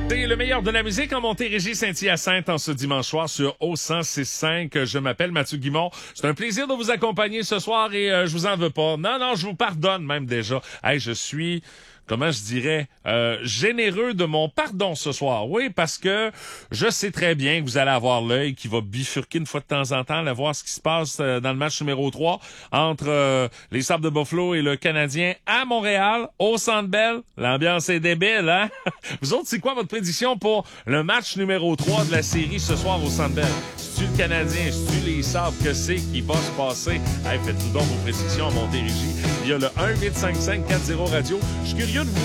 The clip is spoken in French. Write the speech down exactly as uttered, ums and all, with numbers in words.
C'est le meilleur de la musique en Montérégie Saint-Hyacinthe en ce dimanche soir sur O cent six cinq. Je m'appelle Mathieu Guimond. C'est un plaisir de vous accompagner ce soir et euh, je vous en veux pas. Non, non, je vous pardonne même déjà. Hey, je suis... comment je dirais, euh, généreux de mon pardon ce soir. Oui, parce que je sais très bien que vous allez avoir l'œil qui va bifurquer une fois de temps en temps, aller voir ce qui se passe euh, dans le match numéro trois entre euh, les Sables de Buffalo et le Canadien à Montréal, au Centre Bell. L'ambiance est débile, hein? Vous autres, c'est quoi votre prédiction pour le match numéro trois de la série ce soir au Centre Bell? C'est-tu le Canadien? C'est-tu les Sables? Que c'est qui va se passer? Hey, faites-nous donc vos prédictions à Montérégie. Il y a le un huit cinq cinq quatre zéro radio. Je suis curieux de vous